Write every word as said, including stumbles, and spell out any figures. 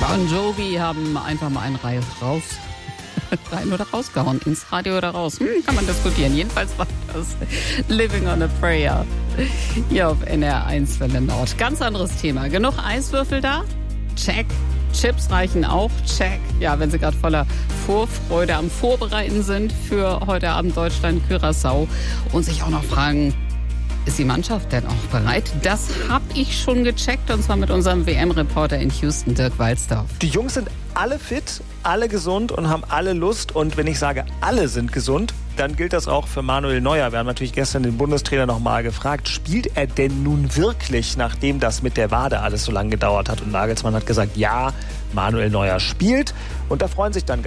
Bon Jovi haben einfach mal einen Reif raus, rein oder rausgehauen, ins Radio oder raus. Hm, kann man diskutieren. Jedenfalls war das Living on a Prayer hier auf N R eins Welle Nord. Ganz anderes Thema. Genug Eiswürfel da? Check. Chips reichen auch? Check. Ja, wenn Sie gerade voller Vorfreude am Vorbereiten sind für heute Abend Deutschland-Curaçao und sich auch noch fragen, ist die Mannschaft denn auch bereit? Das habe ich schon gecheckt, und zwar mit unserem W M-Reporter in Houston, Dirk Walzdorf. Die Jungs sind alle fit, alle gesund und haben alle Lust. Und wenn ich sage, alle sind gesund, dann gilt das auch für Manuel Neuer. Wir haben natürlich gestern den Bundestrainer noch mal gefragt, spielt er denn nun wirklich, nachdem das mit der Wade alles so lange gedauert hat? Und Nagelsmann hat gesagt, ja, Manuel Neuer spielt. Und da freuen sich dann